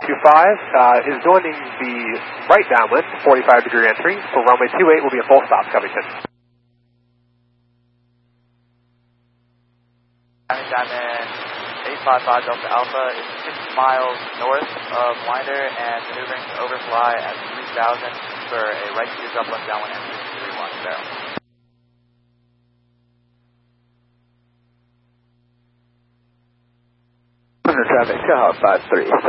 25 is going to be right downwind, 45 degree entry. For runway 28 will be a full stop, Covington. Diamond 855 Delta Alpha is 6 miles north of Winder and maneuvering to overfly at 3,000 for a right to use upwind downwind and 631 barrel. Under traffic, Skyhawk 537.